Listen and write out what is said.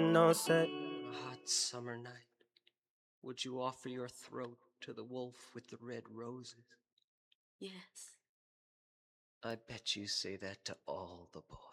no set. On a hot summer night, would you offer your throat to the wolf with the red roses? Yes. I bet you say that to all the boys.